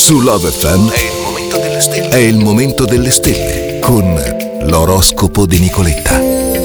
Su Love FM è il momento delle stelle con l'oroscopo di Nicoletta.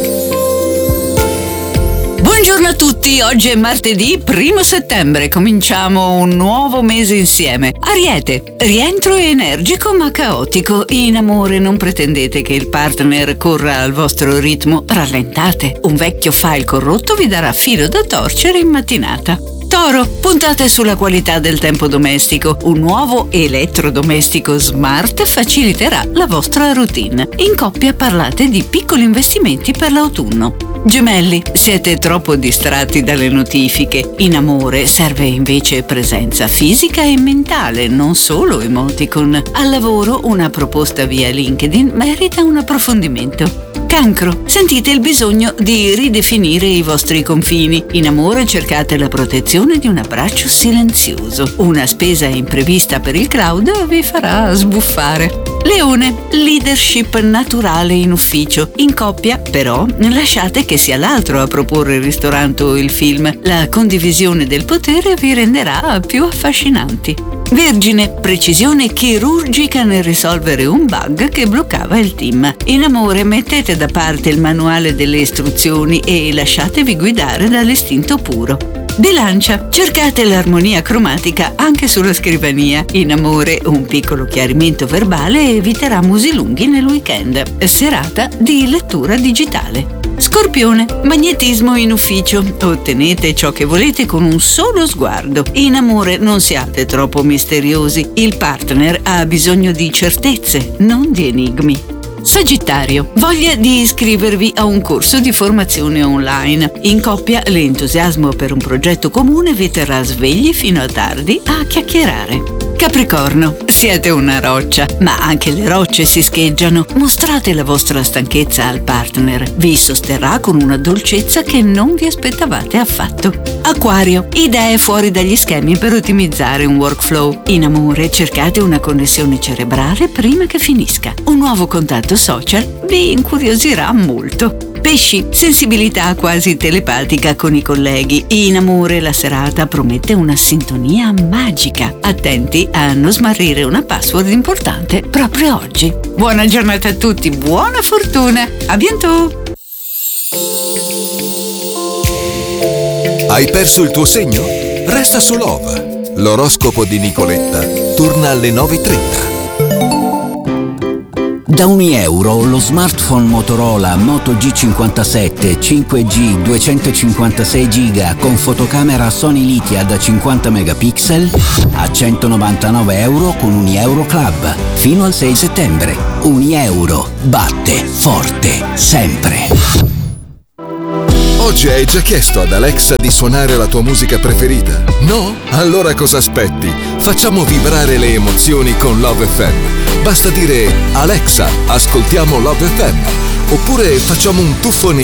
Buongiorno a tutti, oggi è martedì 1 settembre, cominciamo un nuovo mese insieme. Ariete, rientro energico ma caotico. In amore non pretendete che il partner corra al vostro ritmo, rallentate. Un vecchio file corrotto vi darà filo da torcere in mattinata. Toro, puntate sulla qualità del tempo domestico. Un nuovo elettrodomestico smart faciliterà la vostra routine. In coppia parlate di piccoli investimenti per l'autunno. Gemelli, siete troppo distratti dalle notifiche. In amore serve invece presenza fisica e mentale, non solo emoticon. Al lavoro una proposta via LinkedIn merita un approfondimento. Cancro, sentite il bisogno di ridefinire i vostri confini. In amore cercate la protezione di un abbraccio silenzioso. Una spesa imprevista per il cloud vi farà sbuffare. Leone, leadership naturale in ufficio. In coppia, però, lasciate che sia l'altro a proporre il ristorante o il film. La condivisione del potere vi renderà più affascinanti. Vergine, precisione chirurgica nel risolvere un bug che bloccava il team. In amore mettete da parte il manuale delle istruzioni e lasciatevi guidare dall'istinto puro. Bilancia, cercate l'armonia cromatica anche sulla scrivania. In amore un piccolo chiarimento verbale eviterà musi lunghi nel weekend. Serata di lettura digitale. Scorpione, magnetismo in ufficio. Ottenete ciò che volete con un solo sguardo. In amore non siate troppo misteriosi. Il partner ha bisogno di certezze, non di enigmi. Sagittario, voglia di iscrivervi a un corso di formazione online. In coppia l'entusiasmo per un progetto comune vi terrà svegli fino a tardi a chiacchierare. Capricorno, siete una roccia, ma anche le rocce si scheggiano. Mostrate la vostra stanchezza al partner. Vi sosterrà con una dolcezza che non vi aspettavate affatto. Acquario, idee fuori dagli schemi per ottimizzare un workflow. In amore cercate una connessione cerebrale prima che finisca. Un nuovo contatto social vi incuriosirà molto. Pesci, sensibilità quasi telepatica con i colleghi. In amore la serata promette una sintonia magica. Attenti a non smarrire una password importante proprio oggi. Buona giornata a tutti, buona fortuna, a bientôt! Hai perso il tuo segno? Resta su Love. L'oroscopo di Nicoletta torna alle 9:30. Da €1 lo smartphone Motorola Moto G57 5G 256 GB con fotocamera Sony Lithia da 50 megapixel a €199 con Unieuro Club fino al 6 settembre. Unieuro batte forte sempre. Oggi hai già chiesto ad Alexa di suonare la tua musica preferita? No? Allora cosa aspetti? Facciamo vibrare le emozioni con Love FM. Basta dire Alexa, ascoltiamo Love FM. Oppure facciamo un tuffo